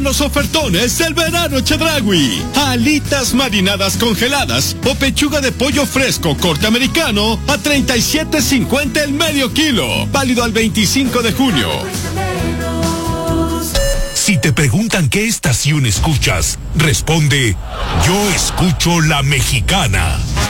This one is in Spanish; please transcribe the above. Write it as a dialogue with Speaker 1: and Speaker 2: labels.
Speaker 1: Los ofertones del verano Chedraui. Alitas marinadas congeladas o pechuga de pollo fresco corte americano a $37.50 el medio kilo. Válido al 25 de junio.
Speaker 2: Si te preguntan qué estación escuchas, responde: yo escucho La Mexicana.